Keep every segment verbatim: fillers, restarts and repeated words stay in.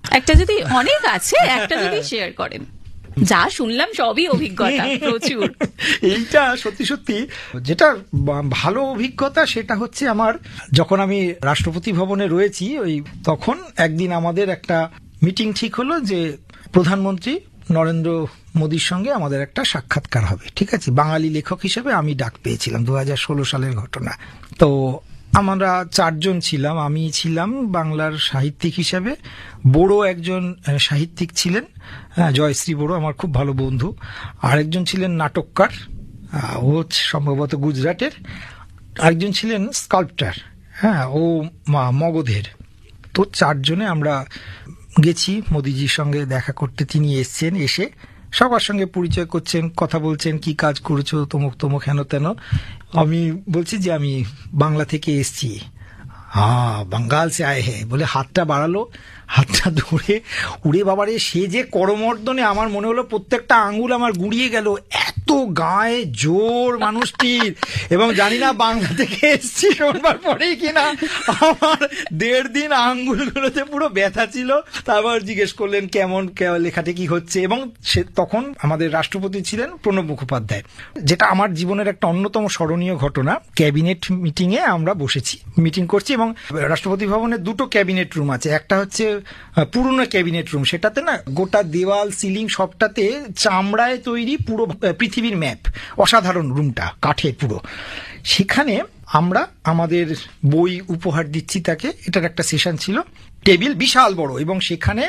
একটা যদি, অনেক আছে, একটা যদি শেয়ার করেন। যা শুনলাম সবই অভিজ্ঞতা প্রচুর। এইটা সত্যি সত্যি যেটা ভালো অভিজ্ঞতা সেটা হচ্ছে আমার, যখন আমি রাষ্ট্রপতি ভবনে রয়েছি ওই তখন একদিন আমাদের একটা মিটিং ঠিক হলো যে প্রধানমন্ত্রী নরেন্দ্র মোদীর সঙ্গে আমাদের একটা সাক্ষাৎকার হবে, ঠিক আছে। বাঙালি লেখক হিসেবে আমি ডাক পেয়েছিলাম, দু হাজার ষোলো সালের ঘটনা। তো আমরা চারজন ছিলাম, আমি ছিলাম বাংলার সাহিত্যিক হিসেবে, বড়ো একজন সাহিত্যিক ছিলেন জয়শ্রী বড়ো, আমার খুব ভালো বন্ধু, আরেকজন ছিলেন নাটককার, ও সম্ভবত গুজরাটের, আরেকজন ছিলেন স্কাল্পটার, হ্যাঁ ও মগধের। তো চারজনে আমরা গেছি মোদিজির সঙ্গে দেখা করতে। তিনি এসছেন, এসে সবার সঙ্গে পরিচয় করছেন, কথা বলছেন, কি কাজ করেছো তমুক তমুক হেন তেন। আমি বলছি যে আমি বাংলা থেকে এসছি। হ্যাঁ বাঙ্গাল সে আয়ে হ্যাঁ বলে হাতটা বাড়ালো, হাতটা ধরে উড়ে বাবারে সে যে করমর্দনে আমার মনে হলো প্রত্যেকটা আঙ্গুল আমার গুড়িয়ে গেল, এত গায়ে জোর মানুষটির। এবং জানি না বাংলা থেকে এসছি শোনবার পরেই কিনা আমার দেড় দিন আঙ্গুলগুলোতে পুরো ব্যথা ছিল। তারপর জিজ্ঞেস করলেন কেমন লেখাটা কি হচ্ছে, এবং সে তখন আমাদের রাষ্ট্রপতি ছিলেন প্রণব মুখোপাধ্যায়। যেটা আমার জীবনের একটা অন্যতম স্মরণীয় ঘটনা, ক্যাবিনেট মিটিং এ আমরা বসেছি, মিটিং করছি, এবং রাষ্ট্রপতি ভবনে দুটো ক্যাবিনেট রুম আছে। একটা হচ্ছে পুরনো ক্যাবিনেট রুম, সেটাতে না গোটা দেওয়াল সিলিং সবটাতে চামড়ায় তৈরি পুরো পৃথিবীর ম্যাপ, অসাধারণ রুমটা, কাঠের পুরো। সেখানে আমরা আমাদের বই উপহার দিচ্ছি তাকে, এটার একটা সেশন ছিল। টেবিল বিশাল বড়, এবং সেখানে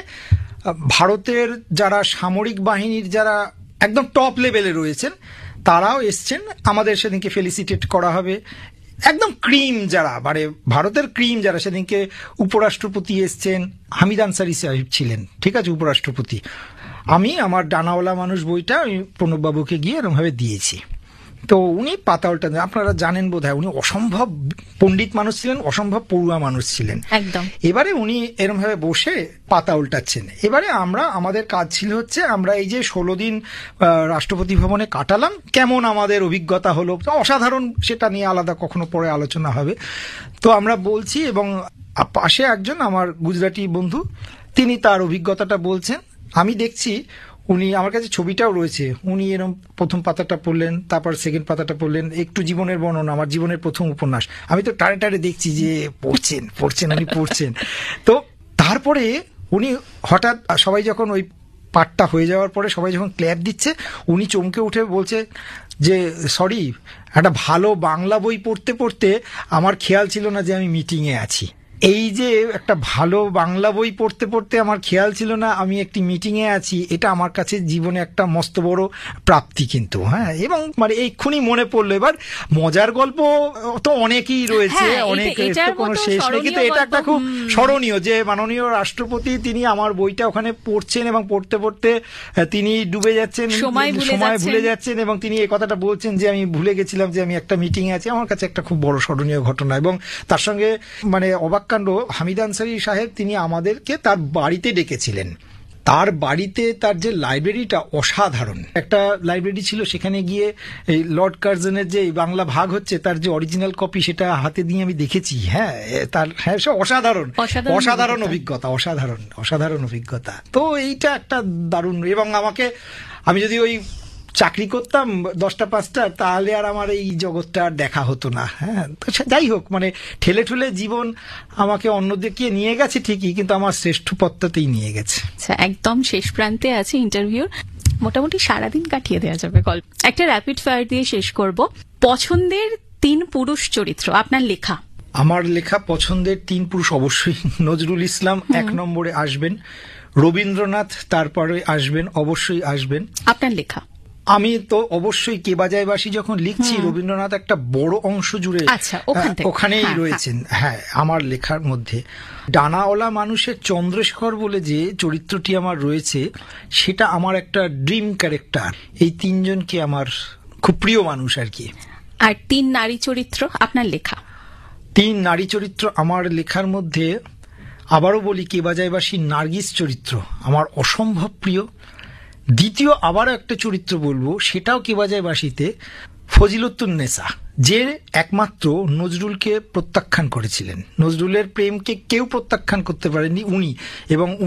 ভারতের যারা সামরিক বাহিনীর যারা একদম টপ লেভেলে রয়েছেন তারাও এসছেন, আমাদের সেদিনকে ফেলিসিটেট করা হবে। একদম ক্রিম যারা, মানে ভারতের ক্রিম যারা, সেদিনকে উপরাষ্ট্রপতি এসছেন, হামিদ আনসারি সাহেব ছিলেন, ঠিক আছে, উপরাষ্ট্রপতি। আমি আমার ডানাওয়ালা মানুষ বইটা প্রণববাবুকে গিয়ে এরকম ভাবে দিয়েছি। তো উনি পাতা উল্টান, আপনারা জানেন বোধহয়, উনি অসম্ভব পণ্ডিত মানুষ ছিলেন, অসম্ভব পড়ুয়া মানুষ ছিলেন। একদম। এবারে উনি এরকম ভাবে বসে পাতা উল্টাচ্ছেন। এবারে আমরা, আমাদের কাজ ছিল হচ্ছে আমরা এই যে ষোলো দিন রাষ্ট্রপতি ভবনে কাটালাম, কেমন আমাদের অভিজ্ঞতা হলো, অসাধারণ, সেটা নিয়ে আলাদা কখনো পরে আলোচনা হবে। তো আমরা বলছি, এবং পাশে একজন আমার গুজরাটি বন্ধু, তিনি তার অভিজ্ঞতাটা বলছেন। আমি দেখছি উনি, আমার কাছে ছবিটাও রয়েছে, উনি এরকম প্রথম পাতাটা পড়লেন, তারপর সেকেন্ড পাতাটা পড়লেন, একটু জীবনের বর্ণনা, আমার জীবনের প্রথম উপন্যাস। আমি তো টারে টারে দেখছি যে পড়ছেন পড়ছেন উনি পড়ছেন। তো তারপরে উনি হঠাৎ, সবাই যখন ওই পাঠটা হয়ে যাওয়ার পরে সবাই যখন ক্ল্যাপ দিচ্ছে, উনি চমকে উঠে বলছে যে সরি, একটা ভালো বাংলা বই পড়তে পড়তে আমার খেয়াল ছিল না যে আমি মিটিংয়ে আছি। এই যে একটা ভালো বাংলা বই পড়তে পড়তে আমার খেয়াল ছিল না আমি একটি মিটিংয়ে আছি, এটা আমার কাছে জীবনে একটা মস্ত বড় প্রাপ্তি কিন্তু। হ্যাঁ, এবং মানে এইক্ষুনি মনে পড়লো। এবার মজার গল্প তো অনেকই রয়েছে, অনেক, কোনো শেষ নেই, কিন্তু এটা একটা খুব স্মরণীয় যে মাননীয় রাষ্ট্রপতি তিনি আমার বইটা ওখানে পড়ছেন, এবং পড়তে পড়তে তিনি ডুবে যাচ্ছেন, সময় ভুলে যাচ্ছেন, এবং তিনি এই কথাটা বলছেন যে আমি ভুলে গেছিলাম যে আমি একটা মিটিংয়ে আছি। আমার কাছে একটা খুব বড় স্মরণীয় ঘটনা। এবং তার সঙ্গে মানে অবাক কাণ্ড, হামিদ আনসারি সাহেব তিনি আমাদেরকে তার বাড়িতে ডেকেছিলেন। তার বাড়িতে তার যে লাইব্রেরিটা অসাধারণ, একটা লাইব্রেরি ছিল, সেখানে গিয়ে এই লর্ড কার্জনের যে বাংলা ভাগ হচ্ছে তার যে অরিজিনাল কপি, সেটা হাতে দিয়ে আমি দেখেছি। হ্যাঁ, তার হ্যাঁ সব অসাধারণ অসাধারণ অভিজ্ঞতা, অসাধারণ অসাধারণ অভিজ্ঞতা। তো এইটা একটা দারুণ। এবং আমাকে, আমি যদি ওই চাকরি করতাম দশটা পাঁচটা, তাহলে আর আমার এই জগৎটা আর দেখা হতো না। হ্যাঁ, তো যাই হোক, মানে ঠেলে ঠুলে জীবন আমাকে অন্যদিকে নিয়ে গেছে ঠিকই, কিন্তু আমার শ্রেষ্ঠ পথটাতেই নিয়ে গেছে। আচ্ছা, একদম শেষ প্রান্তে আছে ইন্টারভিউর, মোটামুটি সারাদিন কাটিয়ে দেওয়া যাবে গল্প। একটা র্যাপিড ফায়ার দিয়ে শেষ করব। পছন্দের তিন পুরুষ চরিত্র আপনার লেখা। আমার লেখা পছন্দের তিন পুরুষ অবশ্যই নজরুল ইসলাম এক নম্বরে আসবেন, রবীন্দ্রনাথ তারপরে আসবেন, অবশ্যই আসবেন। আপনার লেখা? আমি তো অবশ্যই কে বাজায় বাঁশি যখন লিখছি, রবীন্দ্রনাথ একটা বড় অংশ জুড়ে ওখানেই রয়েছেন। হ্যাঁ, আমার লেখার মধ্যে ডানাওয়ালা মানুষের চন্দ্রশেখর বলে যে চরিত্রটি আমার রয়েছে, সেটা আমার একটা ড্রিম ক্যারেক্টার। এই তিনজনকে আমার খুব প্রিয় মানুষ আর কি। আর তিন নারী চরিত্র আপনার লেখা? তিন নারী চরিত্র আমার লেখার মধ্যে আবারও বলি, কে বাজায় বাঁশি নার্গিস চরিত্র আমার অসম্ভব প্রিয়। দ্বিতীয় আবারও একটা চরিত্র বলবো, সেটাও কে বাজায় বাঁশিতে, ফজিলতুন্নেসা, যে একমাত্র নজরুলকে প্রত্যাখ্যান করেছিলেন। নজরুলের প্রেমকে কেউ প্রত্যাখ্যান করতে পারেনি, উনি। এবং